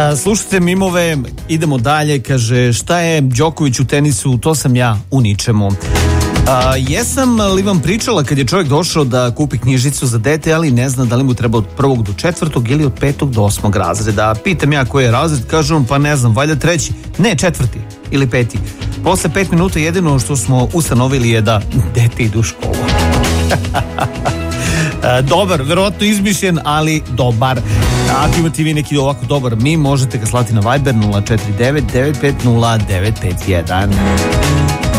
Slušajte mimove, idemo dalje. Kaže, šta je Đoković u tenisu, to sam ja u ničemu. Jesam li vam pričala kad je čovjek došao da kupi knjižicu za dete, ali ne zna da li mu treba od 1. do 4. ili od 5. do 8. razreda. Pitam ja koji je razred, kažem pa ne znam, valjda 3. ne 4. ili 5. Posle 5 minuta jedino što smo ustanovili je da dete ide u školu. Dobar, verovatno izmišljen, ali dobar. Ako imate vi neki ovako dobar mim, možete ga slati na Viber 049 950 951.